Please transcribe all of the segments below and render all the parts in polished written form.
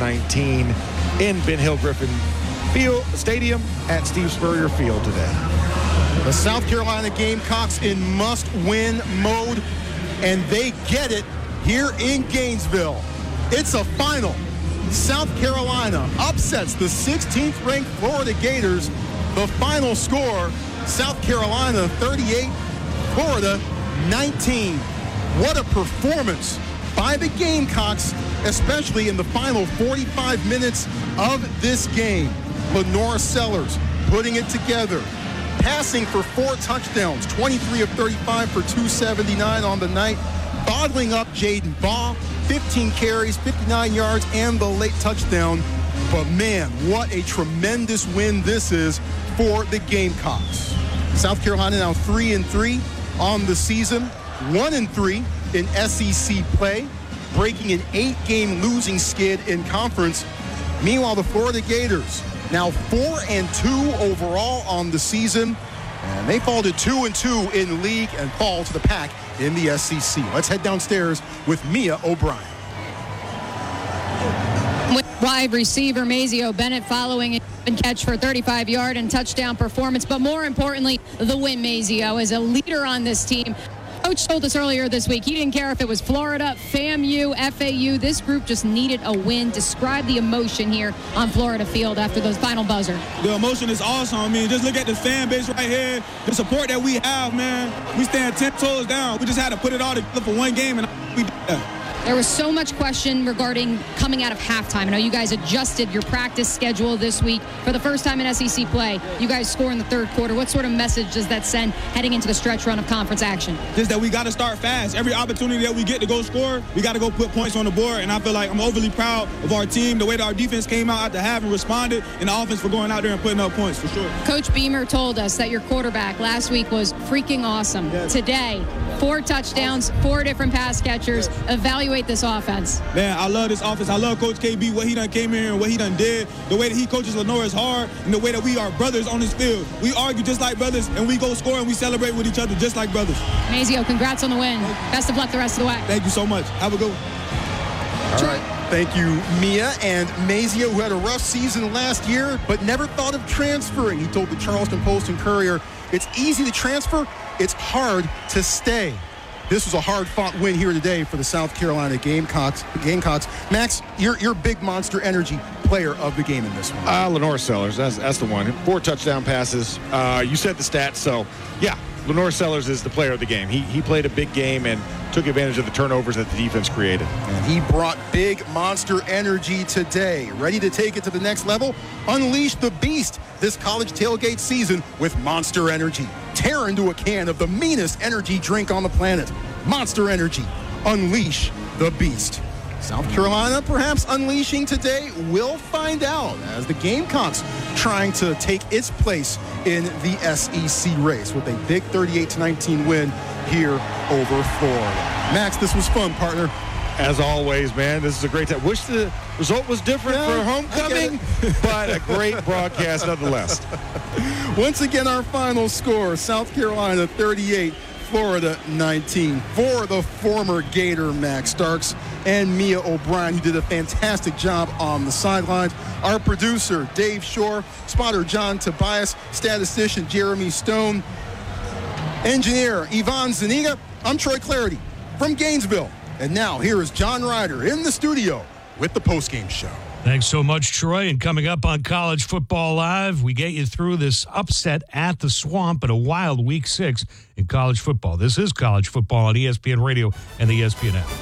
19 in Ben Hill Griffin Stadium at Steve Spurrier Field today. The South Carolina Gamecocks in must-win mode, and they get it here in Gainesville. It's a final. South Carolina upsets the 16th-ranked Florida Gators. The final score, South Carolina 38, Florida 19. What a performance by the Gamecocks, especially in the final 45 minutes of this game. Lenora Sellers putting it together, passing for 4 touchdowns, 23 of 35 for 279 on the night, bottling up Jaden Baugh, 15 carries, 59 yards, and the late touchdown. But man, what a tremendous win this is for the Gamecocks. South Carolina now 3-3 on the season, 1-3 in SEC play, breaking an 8-game losing skid in conference. Meanwhile, the Florida Gators now 4-2 overall on the season, and they fall to 2-2 in league and fall to the pack in the SEC. Let's head downstairs with Mia O'Brien. With wide receiver Mazeo Bennett following and catch for a 35-yard and touchdown performance, but more importantly, the win. Mazeo is a leader on this team. Coach told us earlier this week he didn't care if it was Florida, FAMU, FAU. This group just needed a win. Describe the emotion here on Florida Field after those final buzzer. The emotion is awesome. I mean, just look at the fan base right here. The support that we have, man. We stand 10 toes down. We just had to put it all together for one game, and we did that. There was so much question regarding coming out of halftime. I know you guys adjusted your practice schedule this week. For the first time in SEC play, you guys score in the third quarter. What sort of message does that send heading into the stretch run of conference action? Just that we got to start fast. Every opportunity that we get to go score, we got to go put points on the board. And I feel like I'm overly proud of our team, the way that our defense came out after half and responded, and the offense for going out there and putting up points, for sure. Coach Beamer told us that your quarterback last week was freaking awesome. Yes. Today, 4 touchdowns, 4 different pass catchers. Yes. Evaluate this offense. Man, I love this offense. I love Coach KB, what he done came here and what he done did. The way that he coaches Lenora is hard, and the way that we are brothers on this field. We argue just like brothers, and we go score and we celebrate with each other just like brothers. Mazeo, congrats on the win. Best of luck the rest of the way. Thank you so much. Have a good one. All right. Thank you, Mia. And Mazeo, who had a rough season last year, but never thought of transferring. He told the Charleston Post and Courier, it's easy to transfer, it's hard to stay. This was a hard-fought win here today for the South Carolina Gamecocks. Max, you're big Monster Energy player of the game in this one. Lenora Sellers, that's the one. 4 touchdown passes. You said the stats, so yeah, Lenora Sellers is the player of the game. He played a big game and took advantage of the turnovers that the defense created. And he brought big Monster Energy today. Ready to take it to the next level? Unleash the beast this college tailgate season with Monster Energy. Tear into a can of the meanest energy drink on the planet. Monster Energy. Unleash the beast. South Carolina perhaps unleashing today. We'll find out as the Gamecocks trying to take its place in the SEC race with a big 38-19 win here over Florida. Max, this was fun, partner. As always, man, this is a great time. Wish the result was different for homecoming, but a great broadcast nonetheless. Once again, our final score, South Carolina 38, Florida 19. For the former Gator, Max Starks, and Mia O'Brien, who did a fantastic job on the sidelines. Our producer, Dave Shore, spotter John Tobias, statistician Jeremy Stone, engineer Yvonne Zuniga. I'm Troy Clarity from Gainesville. And now here is John Ryder in the studio with the postgame show. Thanks so much, Troy. And coming up on College Football Live, we get you through this upset at the Swamp, but a wild Week 6 in college football. This is College Football on ESPN Radio and the ESPN app.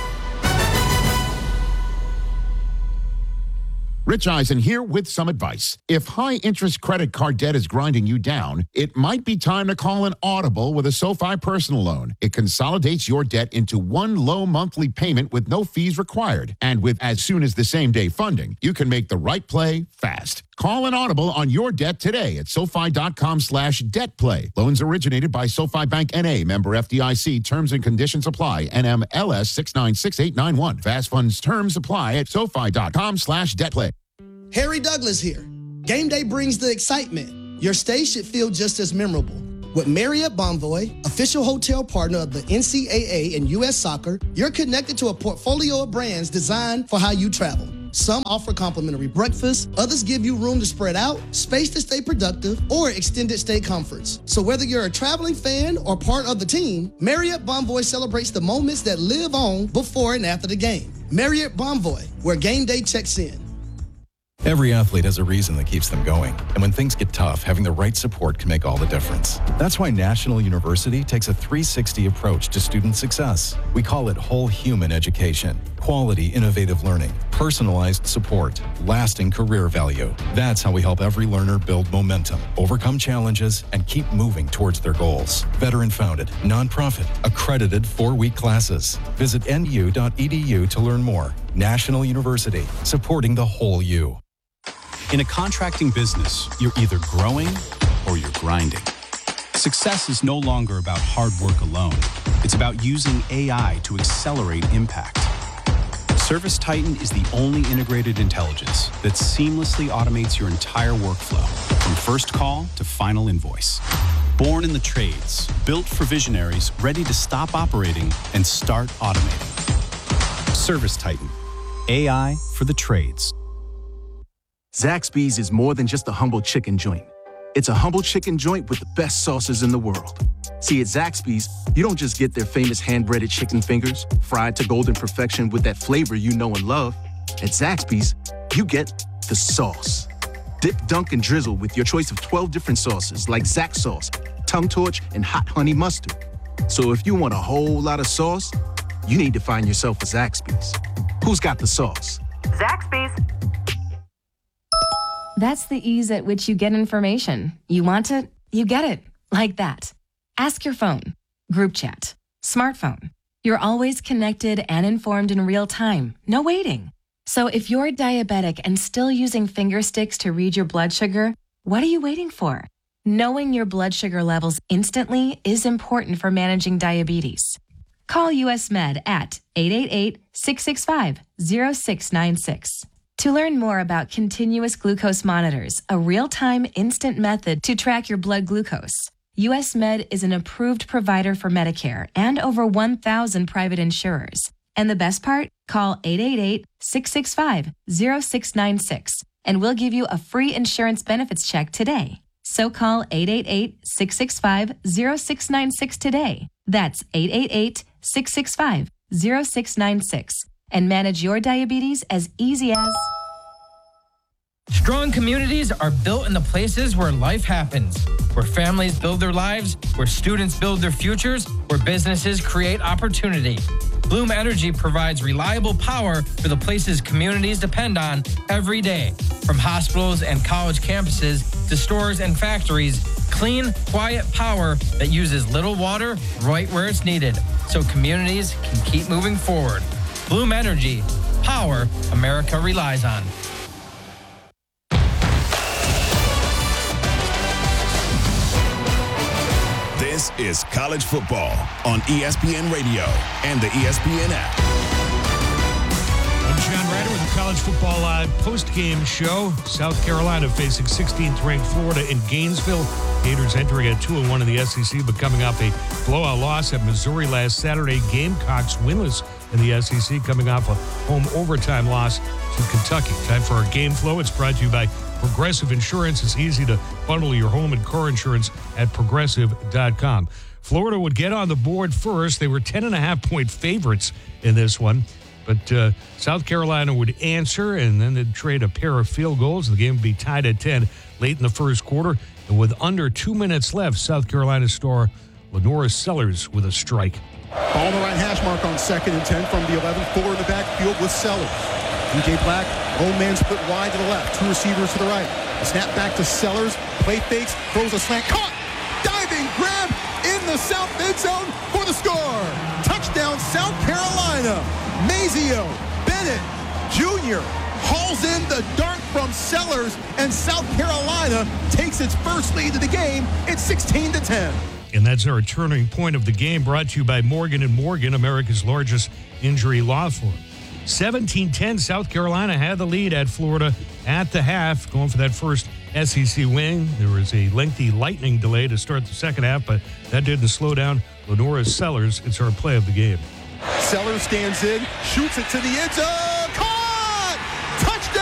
Rich Eisen here with some advice. If high-interest credit card debt is grinding you down, it might be time to call an audible with a SoFi personal loan. It consolidates your debt into one low monthly payment with no fees required. And with as soon as the same-day funding, you can make the right play fast. Call an audible on your debt today at SoFi.com/debtplay. Loans originated by SoFi Bank N.A., member FDIC. Terms and conditions apply. NMLS 696891. Fast funds terms apply at SoFi.com/debtplay. Harry Douglas here. Game day brings the excitement. Your stay should feel just as memorable. With Marriott Bonvoy, official hotel partner of the NCAA and U.S. Soccer, you're connected to a portfolio of brands designed for how you travel. Some offer complimentary breakfast, others give you room to spread out, space to stay productive, or extended stay comforts. So whether you're a traveling fan or part of the team, Marriott Bonvoy celebrates the moments that live on before and after the game. Marriott Bonvoy, where game day checks in. Every athlete has a reason that keeps them going. And when things get tough, having the right support can make all the difference. That's why National University takes a 360 approach to student success. We call it whole human education. Quality, innovative learning, personalized support, lasting career value. That's how we help every learner build momentum, overcome challenges, and keep moving towards their goals. Veteran-founded, nonprofit, accredited 4-week classes. Visit nu.edu to learn more. National University, supporting the whole you. In a contracting business, you're either growing or you're grinding. Success is no longer about hard work alone. It's about using AI to accelerate impact. ServiceTitan is the only integrated intelligence that seamlessly automates your entire workflow, from first call to final invoice. Born in the trades, built for visionaries ready to stop operating and start automating. ServiceTitan, AI for the trades. Zaxby's is more than just a humble chicken joint. It's a humble chicken joint with the best sauces in the world. See, at Zaxby's, you don't just get their famous hand-breaded chicken fingers, fried to golden perfection with that flavor you know and love. At Zaxby's, you get the sauce. Dip, dunk, and drizzle with your choice of 12 different sauces like Zax sauce, tongue torch, and hot honey mustard. So if you want a whole lot of sauce, you need to find yourself a Zaxby's. Who's got the sauce? Zaxby's. That's the ease at which you get information. You want it, you get it. Like that. Ask your phone. Group chat. Smartphone. You're always connected and informed in real time. No waiting. So if you're diabetic and still using finger sticks to read your blood sugar, what are you waiting for? Knowing your blood sugar levels instantly is important for managing diabetes. Call US Med at 888-665-0696. To learn more about continuous glucose monitors, a real-time instant method to track your blood glucose, US Med is an approved provider for Medicare and over 1,000 private insurers. And the best part? Call 888-665-0696 and we'll give you a free insurance benefits check today. So call 888-665-0696 today. That's 888-665-0696. And manage your diabetes as easy as... Strong communities are built in the places where life happens, where families build their lives, where students build their futures, where businesses create opportunity. Bloom Energy provides reliable power for the places communities depend on every day. From hospitals and college campuses to stores and factories, clean, quiet power that uses little water right where it's needed, so communities can keep moving forward. Bloom Energy, power America relies on. This is college football on ESPN Radio and the ESPN app. I'm John Ryder with the College Football Live postgame show. South Carolina facing 16th ranked Florida in Gainesville. Gators entering at 2-1 in the SEC, but coming off a blowout loss at Missouri last Saturday. Gamecocks winless in the SEC, coming off a home overtime loss to Kentucky. Time for our game flow. It's brought to you by Progressive Insurance. It's easy to bundle your home and car insurance at progressive.com. Florida would get on the board first. They were 10.5-point favorites in this one. But South Carolina would answer, and then they'd trade a pair of field goals. The game would be tied at 10 late in the first quarter. And with under 2 minutes left, South Carolina star Lenora Sellers with a strike. Ball on the right hash mark on 2nd and 10 from the 11th. Fuller in the backfield with Sellers. DJ Black, old man split wide to the left. 2 receivers to the right. A snap back to Sellers. Play fakes, throws a slant. Caught! Diving grab in the south end zone for the score. Touchdown, South Carolina. Mazio Bennett Jr. hauls in the dart from Sellers, and South Carolina takes its first lead of the game. It's 16-10. And that's our turning point of the game, brought to you by Morgan & Morgan, America's largest injury law firm. 17-10, South Carolina had the lead at Florida at the half, going for that first SEC win. There was a lengthy lightning delay to start the second half, but that didn't slow down Lenora Sellers. It's our play of the game. Sellers stands in, shoots it to the end zone.